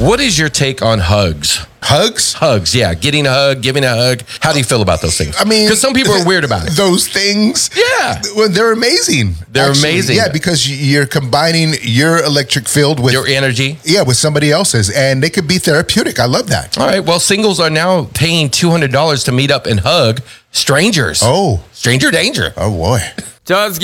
What is your take on hugs? Hugs? Hugs, yeah. Getting a hug, giving a hug. How do you feel about those things? I mean, because some people are weird about it. Those things, Yeah. well, they're amazing. They're amazing. Yeah, because you're combining your electric field with Your energy. Yeah, with somebody else's, and they could be therapeutic. I love that. All right. Well, singles are now paying $200 to meet up and hug strangers. Oh, Stranger danger. oh boy. Just